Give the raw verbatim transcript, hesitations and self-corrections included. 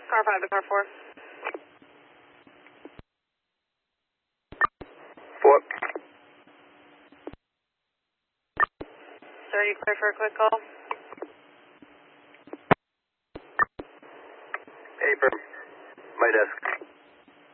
Car five to car four. Four. Sir, you clear for a quick call? Paper. My desk.